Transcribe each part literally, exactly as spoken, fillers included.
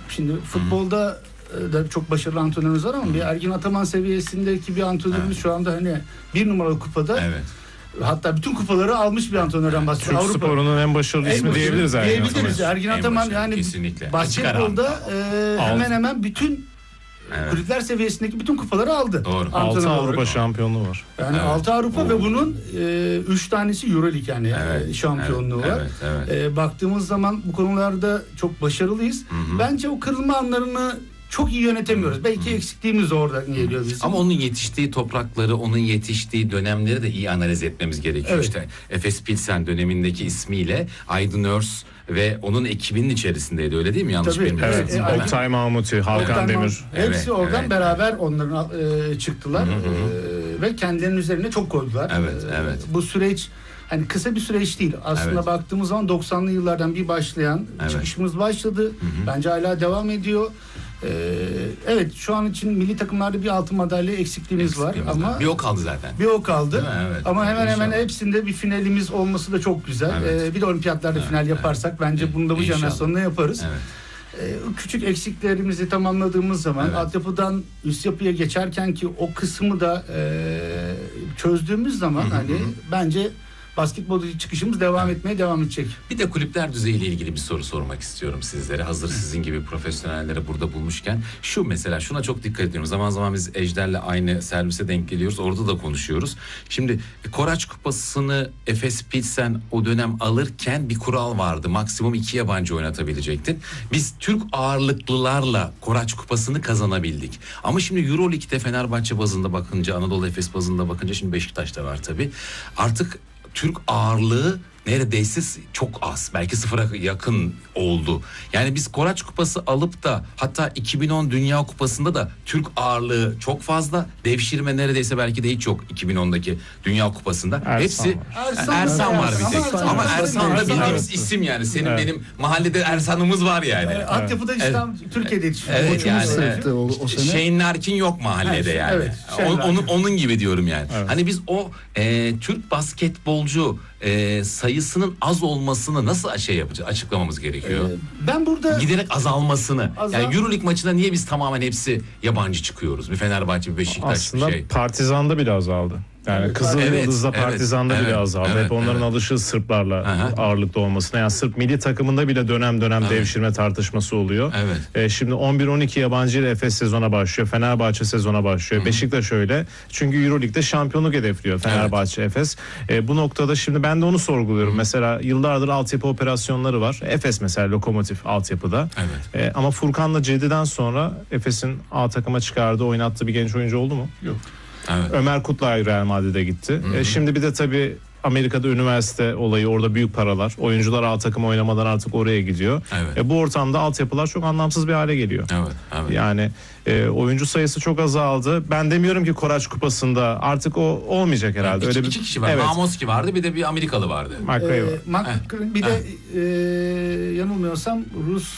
Şimdi futbolda da çok başarılı antrenörümüz var ama Hı. bir Ergin Ataman seviyesindeki bir antrenörümüz evet. şu anda hani bir numaralı kupada. Evet. Hatta bütün kupaları almış bir antrenörden bahsediyor. Türk Avrupa sporunun en başarılı ismi diyebiliriz Ergin Ataman. Diyebiliriz. Ergin Ataman yani kesinlikle. Basketbolda e, hemen hemen bütün evet. kulüpler seviyesindeki bütün kupaları aldı. Doğru. altı Avrupa şampiyonluğu var. Yani evet. altı Avrupa Oo. ve bunun üç e, tanesi Euroleague yani evet. şampiyonluğu evet. var. Evet. Evet. E, baktığımız zaman bu konularda çok başarılıyız. Hı-hı. Bence o kırılma anlarını çok iyi yönetemiyoruz. Belki eksikliğimiz oradan geliyor bizim. Ama onun yetiştiği toprakları, onun yetiştiği dönemleri de iyi analiz etmemiz gerekiyor. Evet. İşte Efes Pilsen dönemindeki ismiyle Aydın Örs ve onun ekibinin içerisindeydi, öyle değil mi? Yanlış bilmiyorum. Evet. evet. E, Oktay Mahmuti, Hakan Demir. Hepsi evet, oradan evet. beraber onların e, çıktılar. Hı hı hı. E, ve kendilerinin üzerine çok koydular. Evet, e, evet. Bu süreç hani kısa bir süreç değil. Aslında evet. baktığımız zaman doksanlı yıllardan bir başlayan evet. çıkışımız başladı. Hı hı. Bence hala devam ediyor. Ee, evet şu an için milli takımlarda bir altın madalya eksikliğimiz, eksikliğimiz var ama var. Bir o kaldı zaten. Bir o kaldı. Evet, ama evet, hemen hemen hepsinde bir finalimiz olması da çok güzel. Evet. Ee, bir de olimpiyatlarda evet, final yaparsak evet. bence bunu da bu jenerasyonla yaparız. Evet. Ee, küçük eksiklerimizi tamamladığımız zaman evet. altyapıdan üst yapıya geçerken ki o kısmı da e, çözdüğümüz zaman hı hı. hani bence basketbolda çıkışımız devam evet. etmeye devam edecek. Bir de kulüpler düzeyiyle ilgili bir soru sormak istiyorum sizlere. Hazır sizin gibi profesyonellere burada bulmuşken. Şu mesela şuna çok dikkat ediyorum. Zaman zaman biz Ejder'le aynı servise denk geliyoruz. Orada da konuşuyoruz. Şimdi Koraç Kupası'nı Efes Pilsen o dönem alırken bir kural vardı. Maksimum iki yabancı oynatabilecektin. Biz Türk ağırlıklılarla Koraç Kupası'nı kazanabildik. Ama şimdi Euroleague'de Fenerbahçe bazında bakınca, Anadolu Efes bazında bakınca, şimdi Beşiktaş'ta var tabii. Artık Türk ağırlığı neredeyse çok az. Belki sıfıra yakın oldu. Yani biz Koraç Kupası alıp da hatta iki bin on Dünya Kupası'nda da Türk ağırlığı çok fazla. Devşirme neredeyse belki de hiç yok iki bin ondaki Dünya Kupası'nda. Ersan Hepsi var. Ersan, Ersan var bir tek. Ersan ama Ersan da bildiğimiz isim yani. Senin evet. benim mahallede Ersan'ımız var yani. E, altyapıda işte evet. Türkiye'de yetişiyor. Evet, yani, evet. O, o Shane Larkin yok mahallede evet, yani. Evet, o, onun, onun gibi diyorum yani. Evet. Hani biz o e, Türk basketbolcu e, sayısının az olmasını nasıl şey yapacağız, açıklamamız gerekiyor. Ee, ben burada giderek azalmasını. Azal... Yani Euroleague maçında niye biz tamamen hepsi yabancı çıkıyoruz? Bir Fenerbahçe, bir Beşiktaş, aslında bir şey. Partizan'da bile azaldı. Yani Kızıl evet, Yıldız'da evet, Partizan'da evet, bile azaldı. Evet, Hep onların evet. alışığı Sırplarla Aha. ağırlıklı olmasına. Yani Sırp milli takımında bile dönem dönem evet. devşirme tartışması oluyor. Evet. Ee, şimdi on bir on iki yabancı ile Efes sezona başlıyor. Fenerbahçe sezona başlıyor. Hı-hı. Beşiktaş öyle. Çünkü Euroleague'de şampiyonluk hedefliyor Fenerbahçe, evet. Efes. Ee, bu noktada şimdi ben de onu sorguluyorum. Hı-hı. Mesela yıllardır altyapı operasyonları var. Efes mesela Lokomotiv altyapıda. Evet. Ee, ama Furkan'la Cedi'den sonra Efes'in A takıma çıkardığı, oynattığı bir genç oyuncu oldu mu? Yok. Evet. Ömer Kutlay Real Madrid'e gitti. E, şimdi bir de tabii Amerika'da üniversite olayı, orada büyük paralar. Oyuncular A takım oynamadan artık oraya gidiyor. Evet. E, bu ortamda altyapılar çok anlamsız bir hale geliyor. Evet, evet. Yani e, oyuncu sayısı çok azaldı. Ben demiyorum ki Koraç Kupası'nda artık o olmayacak herhalde. İki, Öyle iki bir kişi var. Evet. Mamoski vardı, bir de bir Amerikalı vardı. McRae var. Ee, Mac, bir de e, yanılmıyorsam Rus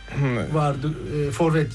vardı. E, forvet.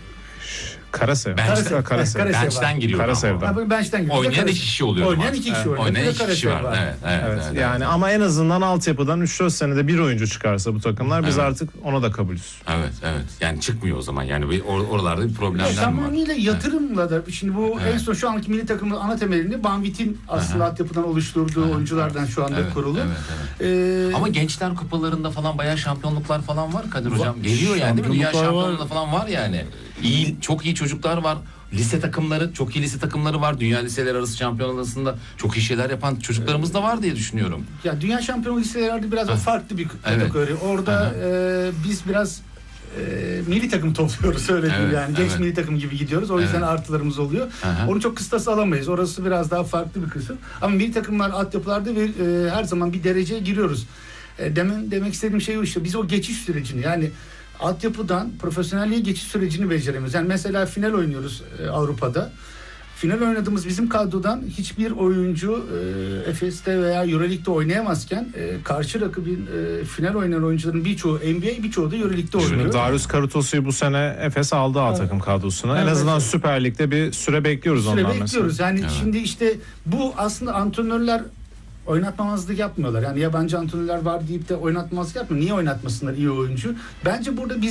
Karasev. Bench'ten, Karasev. Bench'ten giriyor. Karasev'den. Bench'ten giriyor. Oynayan iki kişi oluyor. Oynayan iki kişi evet. Oynayan iki kişi var. var. Evet, evet, evet, evet, yani evet. ama en azından altyapıdan üç dört senede bir oyuncu çıkarsa bu takımlar evet. biz artık ona da kabulüz. Evet, evet. Yani çıkmıyor o zaman. Yani bir or- oralarda bir problemler evet, var. Tamamıyla yatırımla da şimdi bu evet. en son şu anki milli takımın ana temelini Banvit'in aslında altyapıdan oluşturduğu Aha. oyunculardan şu anda evet, kurulu. Evet, evet. Ee, ama gençler kupalarında falan bayağı şampiyonluklar falan var Kadir Hocam. Geliyor yani. Dünya şampiyonluğunda falan var yani. İyi, çok iyi çocuklar var. Lise takımları, çok iyi lise takımları var. Dünya liseler arası şampiyonasında çok iyi şeyler yapan çocuklarımız da var diye düşünüyorum. Ya dünya şampiyonu liselerde biraz o farklı bir kategori. Evet. Orada e, biz biraz e, milli takım topluyoruz öyle evet, diyeyim yani. Genç evet. milli takım gibi gidiyoruz. O yüzden evet. artılarımız oluyor. Aha. Onu çok kıstası alamayız. Orası biraz daha farklı bir kısım. Ama milli takımlar altyapılarda bir, e, her zaman bir dereceye giriyoruz. E, demin demek istediğim şey o işte. Biz o geçiş sürecini yani altyapıdan profesyonelliğe geçiş sürecini beceremiyoruz. Yani mesela final oynuyoruz e, Avrupa'da. Final oynadığımız bizim kadrodan hiçbir oyuncu e, Efes'te veya Euroleague'de oynayamazken e, karşı rakibin e, final oynayan oyuncuların birçoğu N B A, birçoğu da Euroleague'de oynuyor. Şimdi Darius Karutos'u bu sene Efes aldı A takım kadrosuna. Evet. En azından Süper Lig'de bir süre bekliyoruz süre ondan bekliyoruz. mesela. Süre bekliyoruz. Yani evet. şimdi işte bu aslında antrenörler oynatmamazlık yapmıyorlar. Yani yabancı antrenörler var deyip de oynatmamazlık yapmıyor. Niye oynatmasınlar iyi oyuncu? Bence burada biz